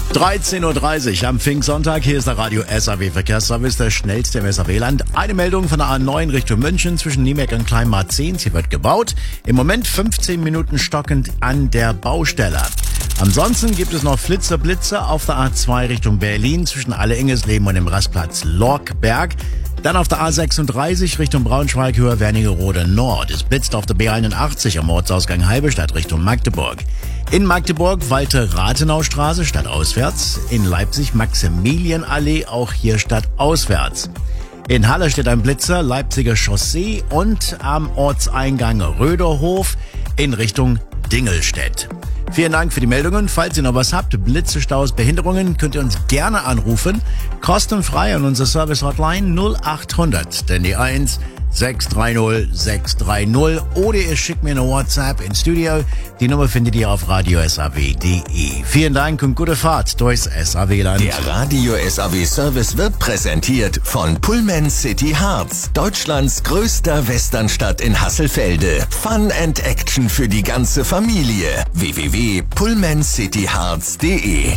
13.30 Uhr am Pfingstsonntag. Hier ist der Radio SAW Verkehrsservice, der schnellste im SAW-Land. Eine Meldung von der A9 Richtung München zwischen Niemek und Kleinmarzens. Hier wird gebaut. Im Moment 15 Minuten stockend an der Baustelle. Ansonsten gibt es noch Flitzer-Blitzer auf der A2 Richtung Berlin zwischen Alle-Ingesleben und dem Rastplatz Lorkberg. Dann auf der A36 Richtung Braunschweig, Höhe Wernigerode Nord. Es blitzt auf der B81 am Ortsausgang Halberstadt Richtung Magdeburg. In Magdeburg Walter-Rathenau-Straße stadtauswärts. In Leipzig Maximilianallee, auch hier stadtauswärts. In Halle steht ein Blitzer, Leipziger Chaussee und am Ortseingang Röderhof in Richtung Dingelstedt. Vielen Dank für die Meldungen. Falls ihr noch was habt, Blitze, Staus, Behinderungen, könnt ihr uns gerne anrufen. Kostenfrei an unsere Service-Hotline 0800, denn die 1 630 630. Oder ihr schickt mir eine WhatsApp ins Studio. Die Nummer findet ihr auf radiosaw.de. Vielen Dank und gute Fahrt durchs SAW-Land. Der Radio SAW Service wird präsentiert von Pullman City Harz, Deutschlands größter Westernstadt in Hasselfelde. Fun and Action für die ganze Familie. www.pullmancityharz.de.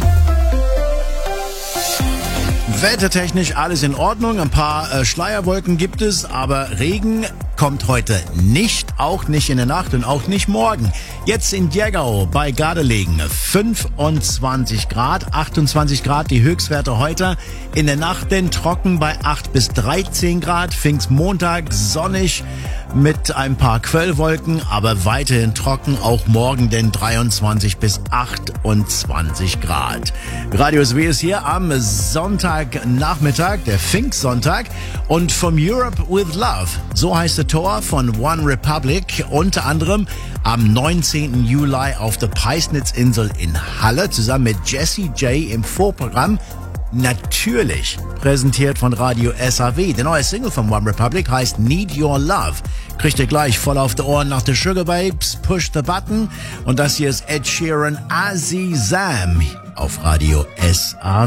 Wettertechnisch alles in Ordnung. Ein paar Schleierwolken gibt es, aber Regen kommt heute nicht, auch nicht in der Nacht und auch nicht morgen. Jetzt in Jägau bei Gardelegen 25 Grad, 28 Grad die Höchstwerte heute. In der Nacht denn trocken bei 8 bis 13 Grad. Pfingstmontag sonnig mit ein paar Quellwolken, aber weiterhin trocken. Auch morgen denn 23 bis 28 Grad. Radio SAW ist hier am Sonntagnachmittag, der Pfingstsonntag. Und vom Europe with Love, so heißt der Tor von One Republic, unter anderem am 19. Juli auf der Peisnitzinsel in Halle, zusammen mit Jessie J im Vorprogramm. Natürlich präsentiert von Radio SAW. Der neue Single von One Republic heißt Need Your Love. Kriegt ihr gleich voll auf die Ohren nach der Sugar Babes, Push the Button. Und das hier ist Ed Sheeran, Azizam auf Radio SAW.